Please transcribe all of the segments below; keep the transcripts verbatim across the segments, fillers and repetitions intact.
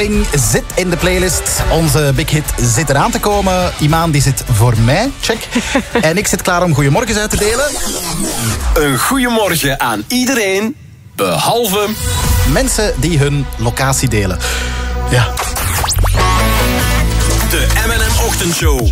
Zit in de playlist. Onze big hit zit eraan te komen. Imaan die zit voor mij, check. En ik zit klaar om goeiemorgens uit te delen. Een goeiemorgen aan iedereen, behalve mensen die hun locatie delen. Ja. De M en M-ochtendshow.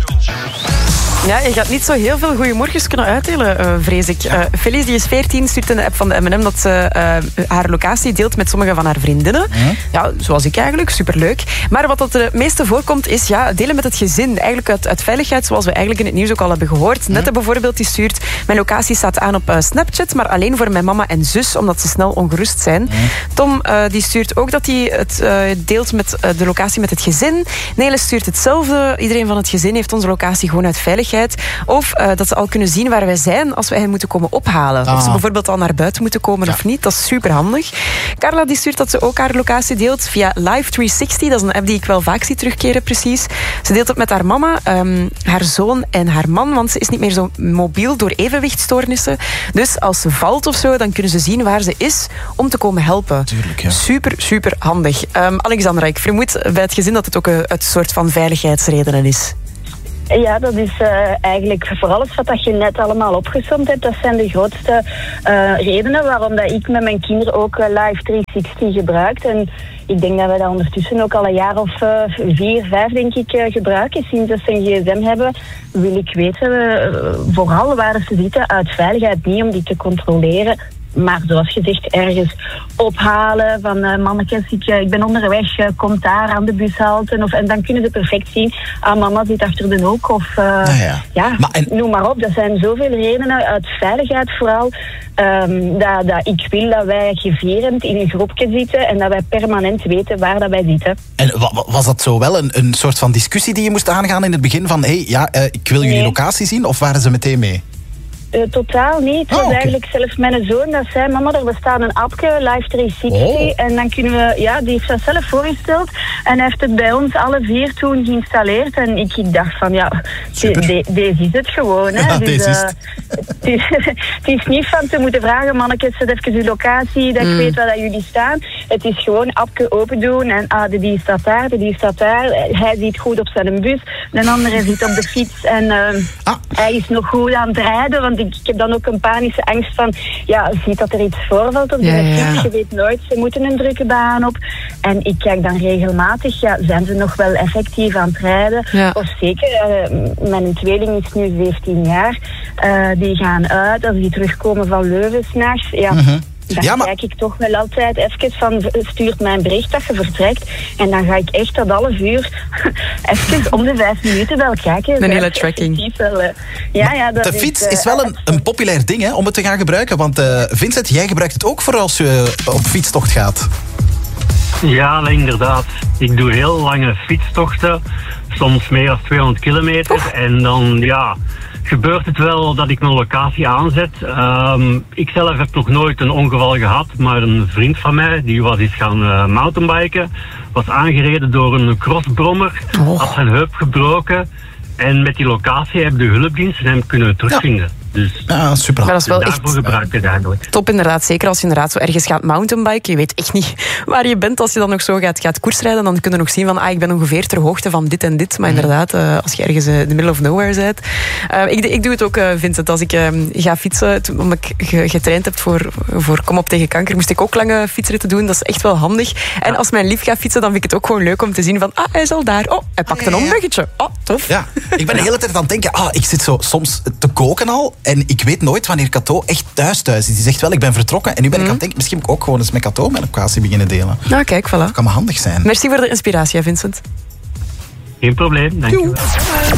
Ja, je gaat niet zo heel veel goeiemorgens kunnen uitdelen, uh, vrees ik. Uh, Felice, die is veertien, stuurt in de app van de M en M dat ze uh, haar locatie deelt met sommige van haar vriendinnen. Mm. Ja, zoals ik eigenlijk, superleuk. Maar wat het het meeste voorkomt is ja, delen met het gezin. Eigenlijk uit, uit veiligheid, zoals we eigenlijk in het nieuws ook al hebben gehoord. Mm. Nette bijvoorbeeld, die stuurt, mijn locatie staat aan op uh, Snapchat, maar alleen voor mijn mama en zus, omdat ze snel ongerust zijn. Mm. Tom, uh, die stuurt ook dat hij het uh, deelt met uh, de locatie met het gezin. Nele stuurt hetzelfde. Iedereen van het gezin heeft onze locatie gewoon uit veiligheid. Of uh, dat ze al kunnen zien waar wij zijn als wij hen moeten komen ophalen. Ah. Of ze bijvoorbeeld al naar buiten moeten komen ja. of niet. Dat is super handig. Carla die stuurt dat ze ook haar locatie deelt via Live driehonderdzestig. Dat is een app die ik wel vaak zie terugkeren precies. Ze deelt het met haar mama, um, haar zoon en haar man. Want ze is niet meer zo mobiel door evenwichtstoornissen. Dus als ze valt of zo, dan kunnen ze zien waar ze is om te komen helpen. Tuurlijk, ja. Super, super handig. Um, Alexandra, ik vermoed bij het gezin dat het ook een, een soort van veiligheidsredenen is. Ja, dat is uh, eigenlijk voor alles wat je net allemaal opgesomd hebt. Dat zijn de grootste uh, redenen waarom dat ik met mijn kinderen ook uh, Live driehonderdzestig gebruikt. En ik denk dat we dat ondertussen ook al een jaar of uh, vier, vijf denk ik uh, gebruiken. Sinds dat ze een gsm hebben, wil ik weten uh, vooral waar ze zitten uit veiligheid. Niet om die te controleren. Maar zoals gezegd, ergens ophalen van uh, mannetjes, ik, uh, ik ben onderweg, uh, komt daar aan de bushalte. Of, en dan kunnen ze perfect zien, ah, mama zit achter de hoek. Of uh, nou ja. ja, maar en... noem maar op. Dat zijn zoveel redenen uit veiligheid vooral. Um, dat, dat ik wil dat wij gevierend in een groepje zitten en dat wij permanent weten waar dat wij zitten. En was dat zo wel een, een soort van discussie die je moest aangaan in het begin van hé, hey, ja, uh, ik wil jullie nee. locatie zien, of waren ze meteen mee? Uh, totaal niet. Het was oh, okay. eigenlijk zelfs mijn zoon dat zei, mama, er bestaat een appje, Live driehonderdzestig, oh. en dan kunnen we, ja, die heeft dat zelf voorgesteld en hij heeft het bij ons alle vier toen geïnstalleerd en ik, ik dacht van, ja, de, de, deze is het gewoon. Hè. Ja, dus, deze is uh, het. is, het is niet van te moeten vragen, mannetjes, zet even uw locatie, dat mm. ik weet waar dat jullie staan. Het is gewoon appje open doen en ah, de die staat daar, de die staat daar. Hij zit goed op zijn bus, de andere zit op de fiets en uh, ah. hij is nog goed aan het rijden, want ik heb dan ook een panische angst van, ja, ziet dat er iets voorvalt op de ja, fiets, ja. je weet nooit, ze moeten een drukke baan op. En ik kijk dan regelmatig, ja, zijn ze nog wel effectief aan het rijden? Ja. Of zeker, uh, mijn tweeling is nu zeventien jaar, uh, die gaan uit, als die terugkomen van Leuven 's nachts, ja... Uh-huh. Dan ja, maar... kijk ik toch wel altijd even van, stuurt mij een bericht dat je vertrekt. En dan ga ik echt dat half uur even om de vijf minuten wel kijken. Een hele tracking. Wel, uh, ja, ja, dat de fiets is, uh, is wel een, een populair ding hè, om het te gaan gebruiken. Want uh, Vincent, jij gebruikt het ook voor als je op fietstocht gaat. Ja, inderdaad. Ik doe heel lange fietstochten. Soms meer dan tweehonderd kilometer. Oh. En dan, ja... gebeurt het wel dat ik mijn locatie aanzet. Um, ik zelf heb nog nooit een ongeval gehad, maar een vriend van mij, die was eens gaan uh, mountainbiken, was aangereden door een crossbrommer, oh. had zijn heup gebroken en met die locatie hebben de hulpdiensten hem kunnen terugvinden. Ja. Dus ja, super. Maar dat is wel daarvoor echt gebruik ik het eigenlijk. Top inderdaad, zeker als je inderdaad zo ergens gaat mountainbiken. Je weet echt niet waar je bent. Als je dan nog zo gaat, gaat koersrijden, dan kun je nog zien van ah, ik ben ongeveer ter hoogte van dit en dit. Maar inderdaad, uh, als je ergens uh, in the middle of nowhere bent. Uh, ik, ik doe het ook, uh, Vincent. Als ik uh, ga fietsen, toen, omdat ik ge, getraind heb voor, voor Kom op tegen kanker, moest ik ook lange fietsritten doen. Dat is echt wel handig. En als mijn lief gaat fietsen, dan vind ik het ook gewoon leuk om te zien van ah, hij is al daar. Oh, hij pakt een omweggetje. Oh, tof. Ja, ik ben de hele tijd aan het denken, ah, ik zit zo soms te koken al en ik weet nooit wanneer Cato echt thuis thuis is. Die zegt wel, ik ben vertrokken. En nu ben ik mm. aan het denken, misschien moet ik ook gewoon eens met Cato mijn locatie beginnen delen. Nou, kijk, voilà. Dat kan me handig zijn. Merci voor de inspiratie, Vincent. Geen probleem, dankjewel.